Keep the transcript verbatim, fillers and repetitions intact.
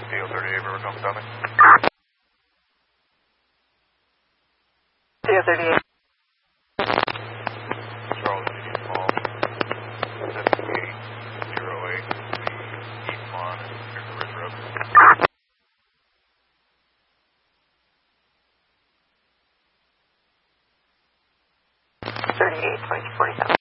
D O thirty-eight, River Come Southern. D O thirty-eight. Charles, Union Mall, seventy-eight oh eight, the East Lawn and River Ridge Road. thirty-eight, twenty forty-seven.